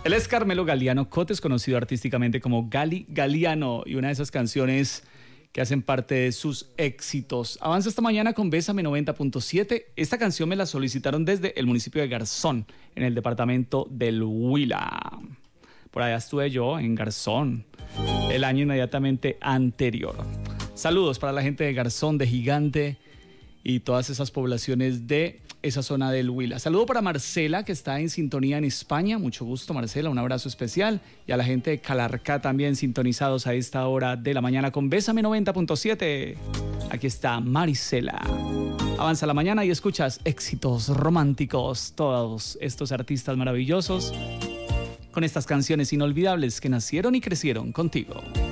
Él es Carmelo Galiano Cotes, conocido artísticamente como Gali Galiano, y una de esas canciones que hacen parte de sus éxitos. Avanza esta mañana con Bésame 90.7. Esta canción me la solicitaron desde el municipio de Garzón, en el departamento del Huila. Por allá estuve yo, en Garzón, el año inmediatamente anterior. Saludos para la gente de Garzón, de Gigante y todas esas poblaciones de esa zona del Huila. Saludo para Marcela, que está en sintonía en España. Mucho gusto, Marcela, un abrazo especial. Y a la gente de Calarcá también sintonizados a esta hora de la mañana con Bésame 90.7. Aquí está Marisela. Avanza la mañana y escuchas éxitos románticos. Todos estos artistas maravillosos con estas canciones inolvidables que nacieron y crecieron contigo.